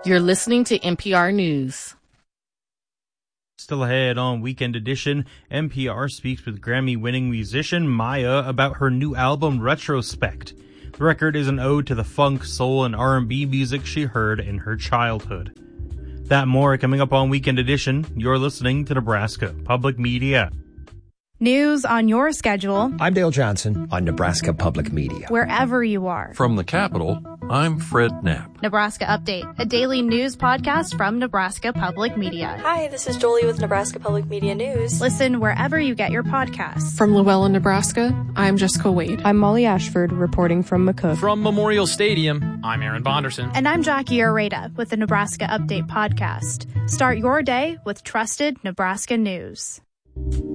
You're listening to NPR News. Still ahead on Weekend Edition, NPR speaks with Grammy-winning musician Maya about her new album, Retrospect. The record is an ode to the funk, soul, and R&B music she heard in her childhood. That and more coming up on Weekend Edition. You're listening to Nebraska Public Media. News on your schedule. I'm Dale Johnson on Nebraska Public Media. Wherever you are. From the Capitol, I'm Fred Knapp. Nebraska Update, a daily news podcast from Nebraska Public Media. Hi, this is Jolie with Nebraska Public Media News. Listen wherever you get your podcasts. From Llewellyn, Nebraska, I'm Jessica Wade. I'm Molly Ashford, reporting from McCook. From Memorial Stadium, I'm Aaron Bonderson. And I'm Jackie Areta with the Nebraska Update podcast. Start your day with trusted Nebraska news.